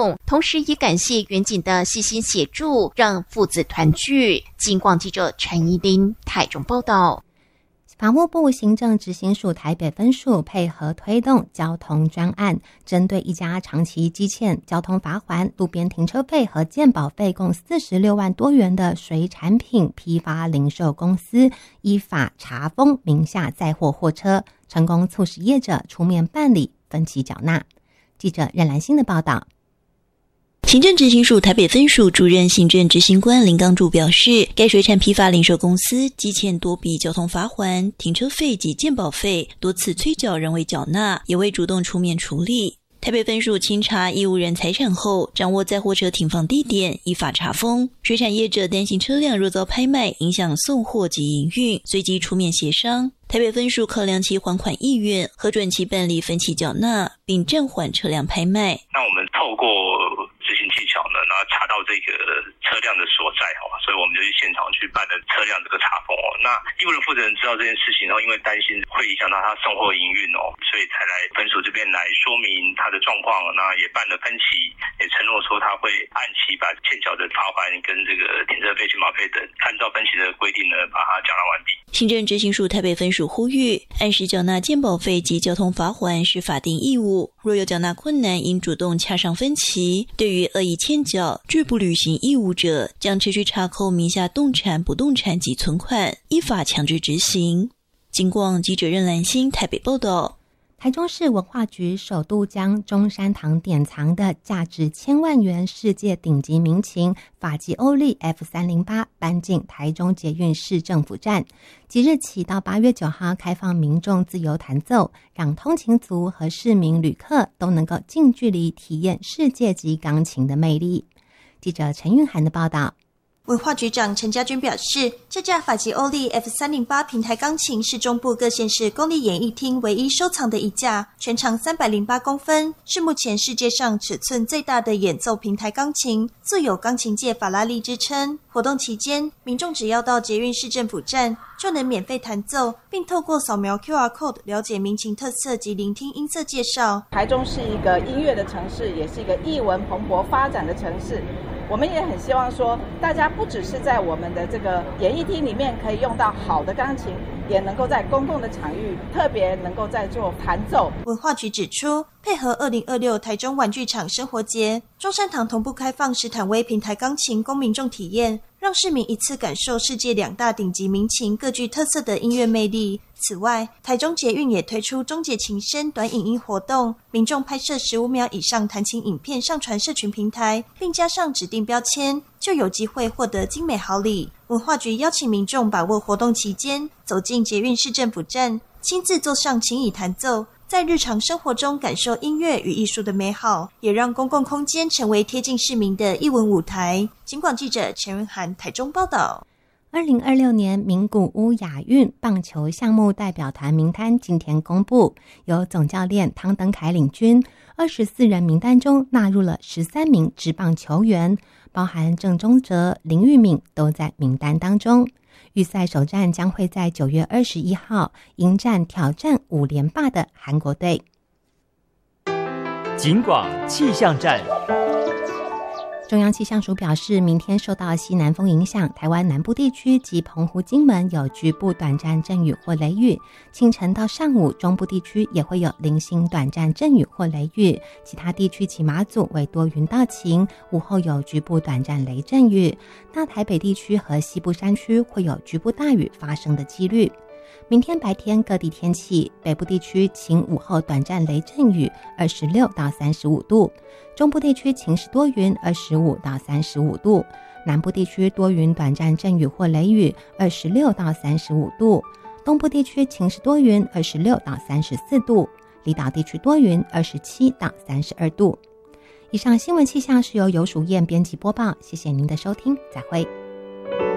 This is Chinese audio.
动，同时也感谢远景的细心协助，让父子团聚。警广记者陈怡琳台中报道。 法务部行政执行署台北分署配合推动交通专案，针对一家长期积欠交通罚锾、路边停车费和健保费共46万多元的水产品批发零售公司，依法查封名下载货货车，成功促使业者出面办理分期缴纳。记者任兰心的报道。 行政执行署台北分署主任行政执行官林刚柱表示，该水产批发零售公司积欠多笔交通罚锾、停车费及健保费，多次催缴仍未缴纳，也未主动出面处理。台北分署清查义务人财产后，掌握载货车停放地点，依法查封。水产业者担心车辆若遭拍卖，影响送货及营运，随即出面协商。台北分署考量其还款意愿，核准其办理分期缴纳，并暂缓车辆拍卖。 那我们透过执行技巧呢，然后查到这个车辆的所在所以我们就去现场去办了车辆这个查封那义务人负责人知道这件事情，然后因为担心会影响到他送货营运所以才来分署这边来说明他的状况，那也办了分期，也承诺说他会按期把欠缴的罚锾跟这个停车费、健保费等，按照分期的规定呢，把它缴纳完毕。 行政执行署台北分署呼吁，按时缴纳健保费及交通罚锾是法定义务，若有缴纳困难，应主动洽商分期。对于恶意欠缴、拒不履行义务者，将持续查扣名下动产、不动产及存款，依法强制执行。警广记者任兰心台北报道。 台中市文化局首度将中山堂典藏的价值1000万元世界顶级民琴法吉欧利 F308 搬进台中捷运市政府站，即日起到8月9号开放民众自由弹奏，让通勤族和市民旅客都能够近距离体验世界级钢琴的魅力。记者陈韵涵的报道。 文化局长陈家军表示，这架法吉欧利 F308 平台钢琴是中部各县市公立演艺厅唯一收藏的一架，全长308公分，是目前世界上尺寸最大的演奏平台钢琴，素有钢琴界法拉利之称。活动期间，民众只要到捷运市政府站就能免费弹奏，并透过扫描 QR Code 了解民琴特色及聆听音色介绍。 台中是一个音乐的城市，也是一个艺文蓬勃发展的城市。我们也很希望说，大家不只是在我们的这个演艺厅里面可以用到好的钢琴，也能够在公共的场域特别能够在做弹奏。 文化局指出，配合2026台中玩具厂生活节，中山堂同步开放史坦威平台钢琴供民众体验，让市民一次感受世界2大顶级民琴各具特色的音乐魅力。此外，台中捷运也推出终结琴声短影音活动，民众拍摄15秒以上弹琴影片上传社群平台，并加上指定标签，就有机会获得精美好礼。文化局邀请民众把握活动期间，走进捷运市政府站，亲自坐上琴椅弹奏，在日常生活中感受音乐与艺术的美好，也让公共空间成为贴近市民的艺文舞台。警广记者陈云涵台中报道。 2026年名古屋亚运棒球项目代表团名单今天公布，由总教练汤登凯领军，24人名单中纳入了13名职棒球员，包含郑中哲、林玉敏都在名单当中。预赛首战将会在9月21号迎战挑战5连霸的韩国队。 警广气象站。 中央气象署表示，明天受到西南风影响，台湾南部地区及澎湖、金门有局部短暂阵雨或雷雨，清晨到上午中部地区也会有零星短暂阵雨或雷雨，其他地区及马祖为多云到晴，午后有局部短暂雷阵雨，大台北地区和西部山区会有局部大雨发生的几率。明天白天各地天气，北部地区晴，午后短暂雷阵雨，26到35度；中部地区晴时多云，25到35度；南部地区多云短暂阵雨或雷雨，26到35度；东部地区晴时多云，26到34度；离岛地区多云，27到32度。以上新闻气象是由游淑燕编辑播报，谢谢您的收听，再会。